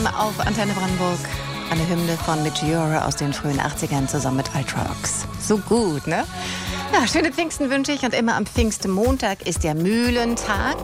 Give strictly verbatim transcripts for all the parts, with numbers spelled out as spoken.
Pforzheim auf Antenne Brandenburg. Eine Hymne von Meteora aus den frühen achtzigern zusammen mit Ultravox. So gut, ne? Ja, schöne Pfingsten wünsche ich. Und immer am Pfingstmontag ist der Mühlentag.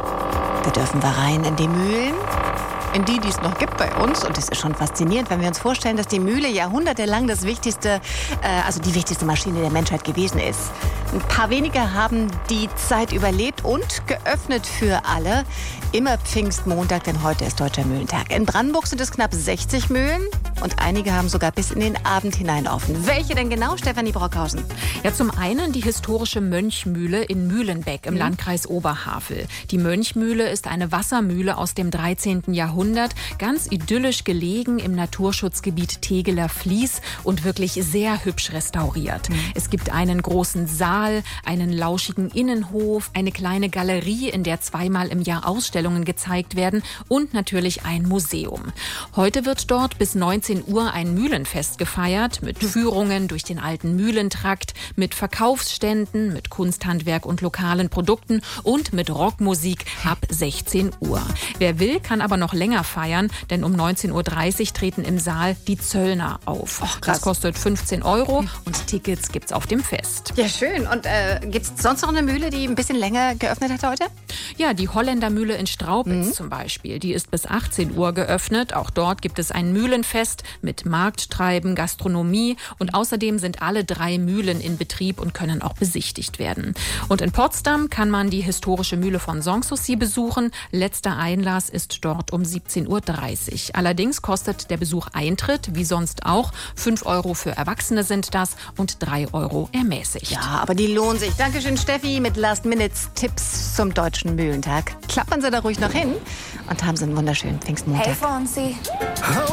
Da dürfen wir rein in die Mühlen. In die, die es noch gibt bei uns. Und es ist schon faszinierend, wenn wir uns vorstellen, dass die Mühle jahrhundertelang das wichtigste, äh, also die wichtigste Maschine der Menschheit gewesen ist. Ein paar wenige haben die Zeit überlebt und geöffnet für alle. Immer Pfingstmontag, denn heute ist Deutscher Mühlentag. In Brandenburg sind es knapp sechzig Mühlen und einige haben sogar bis in den Abend hinein offen. Welche denn genau, Stefanie Brockhausen? Ja, zum einen die historische Mönchmühle in Mühlenbeck im mhm. Landkreis Oberhavel. Die Mönchmühle ist eine Wassermühle aus dem dreizehnten Jahrhundert, ganz idyllisch gelegen im Naturschutzgebiet Tegeler Fließ und wirklich sehr hübsch restauriert. Mhm. Es gibt einen großen Saal, einen lauschigen Innenhof, eine kleine Galerie, in der zweimal im Jahr Ausstellungen gezeigt werden und natürlich ein Museum. Heute wird dort bis neunzehn Uhr ein Mühlenfest gefeiert mit Führungen durch den alten Mühlentrakt, mit Verkaufsständen, mit Kunsthandwerk und lokalen Produkten und mit Rockmusik ab sechzehn Uhr. Wer will, kann aber noch länger feiern, denn um neunzehn Uhr dreißig treten im Saal die Zöllner auf. Och, das kostet fünfzehn Euro und Tickets gibt's auf dem Fest. Ja, schön. Und äh, gibt es sonst noch eine Mühle, die ein bisschen länger geöffnet hat heute? Ja, die Holländermühle in Straubitz mhm. zum Beispiel. Die ist bis achtzehn Uhr geöffnet. Auch dort gibt es ein Mühlenfest mit Markttreiben, Gastronomie und außerdem sind alle drei Mühlen in Betrieb und können auch besichtigt werden. Und in Potsdam kann man die historische Mühle von Sanssouci besuchen. Letzter Einlass ist dort um siebzehn Uhr dreißig. Allerdings kostet der Besuch Eintritt, wie sonst auch. fünf Euro für Erwachsene sind das und drei Euro ermäßigt. Ja, aber die lohnen sich. Dankeschön, Steffi, mit Last-Minutes-Tipps zum Deutschen Mühlentag. Klappern Sie da ruhig noch hin und haben Sie einen wunderschönen Pfingstmontag. Hey, Fonsi.